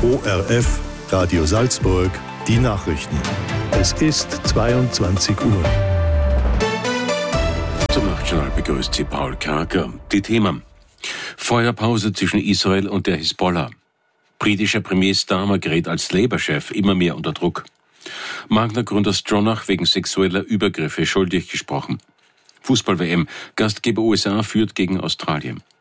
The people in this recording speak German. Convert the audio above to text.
ORF, Radio Salzburg, die Nachrichten. Es ist 22 Uhr. Zum Nachtjournal begrüßt Sie Paul Karker. Die Themen: Feuerpause zwischen Israel und der Hisbollah. Britischer Premier Starmer gerät als Labour-Chef immer mehr unter Druck. Magna-Gründer Stronach wegen sexueller Übergriffe schuldig gesprochen. Fußball-WM. Gastgeber USA führt gegen Australien.